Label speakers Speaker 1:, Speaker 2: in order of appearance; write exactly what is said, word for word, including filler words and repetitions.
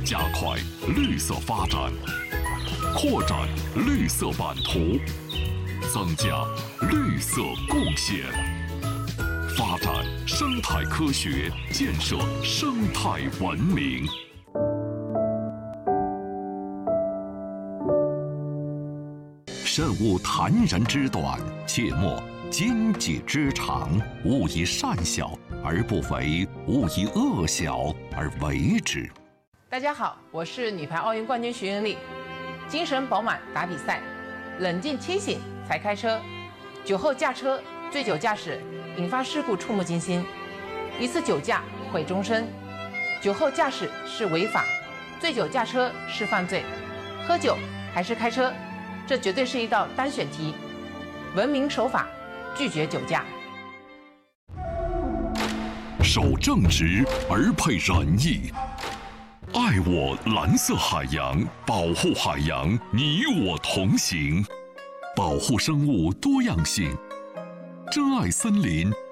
Speaker 1: 加快绿色发展，扩展绿色版图，增加绿色贡献，发展生态科学，建设生态文明。慎勿谈人之短，切莫奸己之长。勿以善小而不为，勿以恶小而为之。
Speaker 2: 大家好，我是女排奥运冠军徐云丽。精神饱满打比赛，冷静清醒才开车。酒后驾车、醉酒驾驶引发事故触目惊心，一次酒驾毁终身。酒后驾驶是违法，醉酒驾车是犯罪。喝酒还是开车，这绝对是一道单选题。文明守法，拒绝酒驾。
Speaker 1: 守正直而配仁义，爱我蓝色海洋，保护海洋，你我同行。保护生物多样性，珍爱森林，